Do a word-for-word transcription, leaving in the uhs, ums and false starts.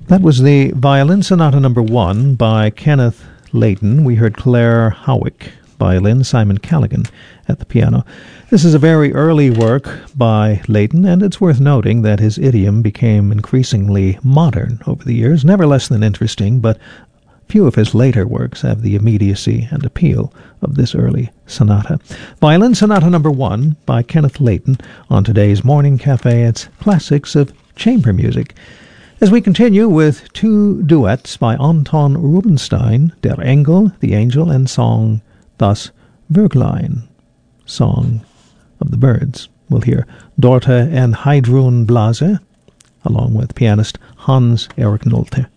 That was the Violin Sonata Number One by Kenneth Layton. We heard Claire Howick, violin, Simon Callaghan at the piano. This is a very early work by Layton, and it's worth noting that his idiom became increasingly modern over the years, never less than interesting, but few of his later works have the immediacy and appeal of this early sonata. Violin Sonata Number One by Kenneth Layton on today's Morning Cafe. It's classics of chamber music. As we continue with two duets by Anton Rubinstein, Der Engel, the Angel, and Song Das Vöglein, Song of the Birds. We'll hear Dorte and Heidrun Blase, along with pianist Hans Erik Nolte.